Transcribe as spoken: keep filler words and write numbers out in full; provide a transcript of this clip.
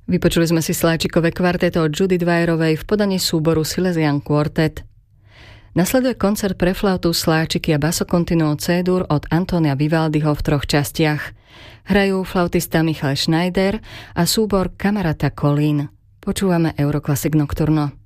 Vypočuli sme si sláčikové kvarteto od Judy Dwyerovej v podaní súboru Silesian Quartet. Nasleduje koncert pre flautu, sláčiky a basokontinuo C-dur od Antonia Vivaldiho v troch častiach. Hrajú flautista Michal Schneider a súbor Kamarata Kolín. Počúvame Euroclassic Nocturno.